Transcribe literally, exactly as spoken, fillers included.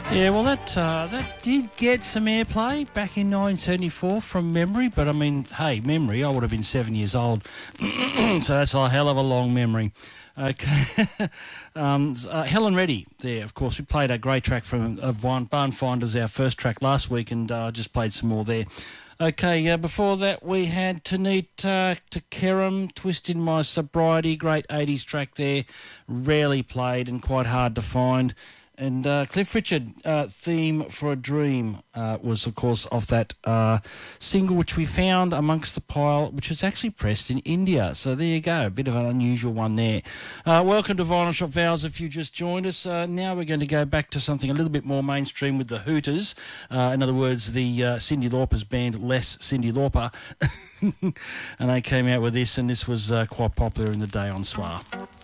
Yeah, well, that uh, that did get some airplay back in nineteen seventy-four from memory, but I mean, hey, memory, I would have been seven years old, so that's a hell of a long memory. Okay, um, uh, Helen Reddy there, of course. We played a great track from uh, Barn Finders, our first track last week, and uh, just played some more there. Okay, uh, before that we had Tanit uh, Takerum, Twist in My Sobriety, great eighties track there, rarely played and quite hard to find. And uh, Cliff Richard, uh, Theme for a Dream, uh, was, of course, off that uh, single which we found amongst the pile, which was actually pressed in India. So there you go, a bit of an unusual one there. Uh, welcome to Vinyl Shop Vowels if you just joined us. Uh, now we're going to go back to something a little bit more mainstream with the Hooters. Uh, in other words, the uh, Cyndi Lauper's band Less Cyndi Lauper. And they came out with this, and this was uh, quite popular in the day on Soir.